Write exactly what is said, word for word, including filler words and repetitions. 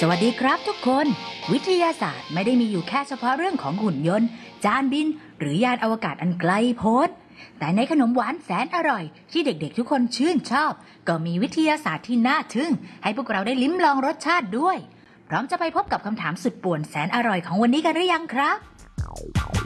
สวัสดีครับทุกคนวิทยาศาสตร์ไม่ได้มีอยู่แค่เฉพาะเรื่องของหุ่นยนต์จานบินหรือยานอวกาศอันไกลโพ้นแต่ในขนมหวานแสนอร่อยที่เด็กๆทุกคนชื่นชอบก็มีวิทยาศาสตร์ที่น่าทึ่งให้พวกเราได้ลิ้มลองรสชาติด้วยพร้อมจะไปพบกับคำถามสุดป่วนแสนอร่อยของวันนี้กันหรือยังครับ